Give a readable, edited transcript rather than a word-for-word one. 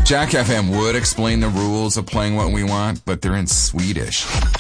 Jack FM would explain the rules of playing what we want, but they're in Swedish.